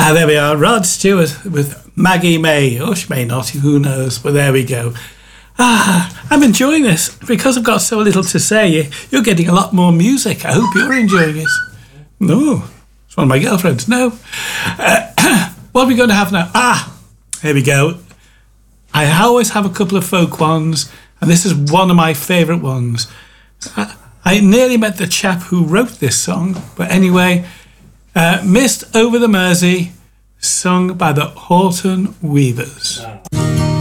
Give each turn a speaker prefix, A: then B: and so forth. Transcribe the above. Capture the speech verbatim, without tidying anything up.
A: Ah, there we are, Rod Stewart with Maggie May, or she may not, who knows, but there we go. Ah, I'm enjoying this. Because I've got so little to say, you're getting a lot more music. I hope you're enjoying it. No, it's one of my girlfriends. No. Uh, what are we going to have now? Ah, here we go. I always have a couple of folk ones, and this is one of my favourite ones. I, I nearly met the chap who wrote this song, but anyway, uh, Mist Over the Mersey, sung by the Horton Weavers.
B: Oh.